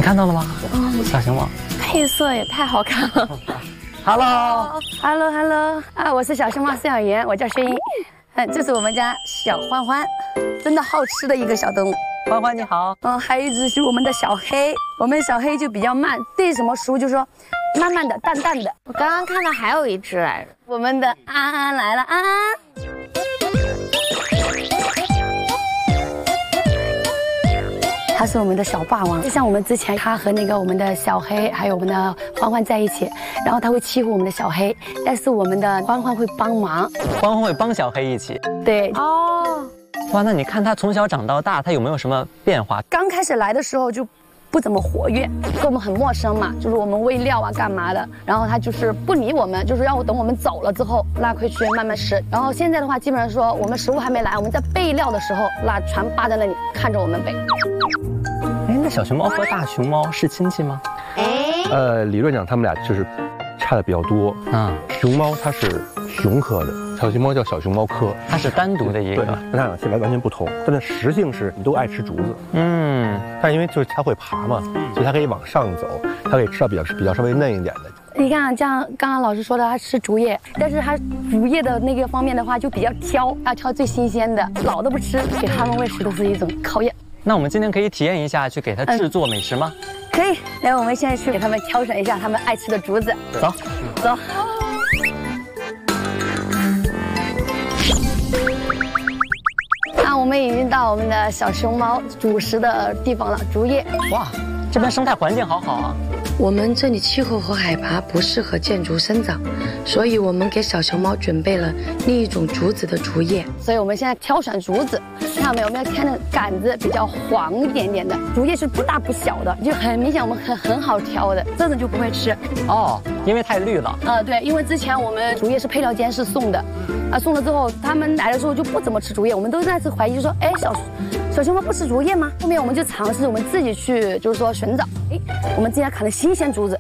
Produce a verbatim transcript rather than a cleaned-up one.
看到了吗？嗯，小熊猫， 配色也太好看了。 Hello，Hello，Hello 啊，我是小熊猫饲养员，我叫薛英。嗯，这是我们家小欢欢，真的好吃的一个小动物。 欢欢你好。 嗯，还有一只是我们的小黑，我们小黑就比较慢，对什么食物就说慢慢的、淡淡的。 我刚刚看到还有一只来着， 我们的安安来了，安安。他是我们的小霸王，就像我们之前他和那个我们的小黑还有我们的欢欢在一起，然后他会欺负我们的小黑，但是我们的欢欢会帮忙， 欢欢会帮小黑一起。 对哦， 哇，那你看他从小长到大，他有没有什么变化？ 刚开始来的时候就不怎么活跃，跟我们很陌生嘛，就是我们喂料啊干嘛的，然后他就是不理我们，就是让我等我们走了之后拉回去慢慢吃。然后现在的话，基本上说我们食物还没来，我们在备料的时候，那全扒在那里看着我们备。 哎，那小熊猫和大熊猫是亲戚吗？ 哎， 呃，理论讲他们俩就是差的比较多。啊，熊猫它是熊科的，小熊猫叫小熊猫科， 它是单独的一个， 对，跟它俩性格完全不同，但是食性是都爱吃竹子。嗯，但因为就是它会爬嘛，所以它可以往上走，它可以吃到比较比较稍微嫩一点的。 你看，像刚刚老师说的，他吃竹叶，但是他竹叶的那个方面的话就比较挑，要挑最新鲜的，老的不吃，给他们喂食都是一种考验。 那我们今天可以体验一下，去给它制作美食吗？ 嗯、可以，来，我们现在去给他们挑选一下他们爱吃的竹子。 走， 走。那我们已经到我们的小熊猫主食的地方了，竹叶。 哇，这边生态环境好好啊。 我们这里气候和海拔不适合建竹生长，所以我们给小熊猫准备了另一种竹子的竹叶。 所以我们现在挑选竹子，看到没有？我们要看的杆子比较黄一点点的，竹叶是不大不小的，就很明显我们很很好挑的，这种就不会吃。 哦，因为太绿了。 呃，对，因为之前我们竹叶是配料间是送的，啊，送了之后他们来的时候就不怎么吃竹叶，我们都那次怀疑就说，哎，小小熊猫不吃竹叶吗？后面我们就尝试我们自己去就是说寻找，哎，我们今天砍的新鲜竹子，